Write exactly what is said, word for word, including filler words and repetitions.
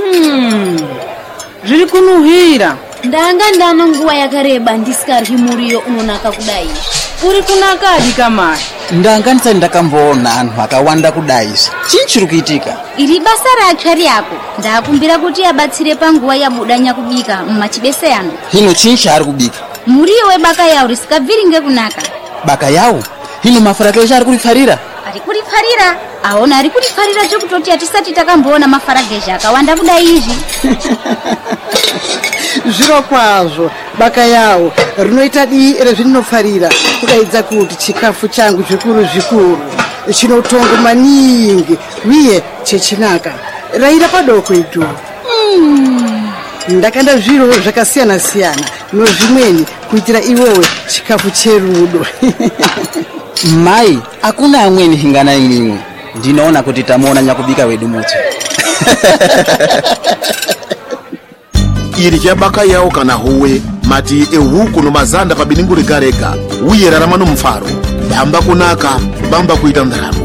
Hmm. Zviri kunuhira. Ndanga ndano nguva yakareba ndisikaryi muriyo unonaka kudai. Uri kunakadi kamai? Ndanga ndisati ndakamboona anhu akawanda kudai. Chii chiri kuitika? Iri basa ratsvari yako. Ndakumbira kuti abatsire panguva yabudanya kubika mumachibeseyano. Hino chii chaari kubika? Muriyo webaka yawo risikabviri ngekunaka. Baka yawo? Hino mafara kesha ari kurifarira? Ari kurifarira? Aona ari kurifarira chokutoti atisati takamboona mafaragezha akawanda kudai izvi. Zviro kwazvo baka yawo rinoita dii rezvinofarira kudaidza kuti chikafu changu zvikuru zvikuru chinotongo maningi uye chechinaka raira padoko itu. Mm. Ndakanda zviro zvakasiyana siyana nozvimweni kuitira iwewe chikafu cherudo. Mai, hakuna amweni hingana imwe. Ndinoona kuti tamuona nyakubika wedu muti. Irya baka yawo kana howe mati ehuku nomazanda pabininguri garega uye rarama nomufaro bamba kunaka bamba kuita ndaramo.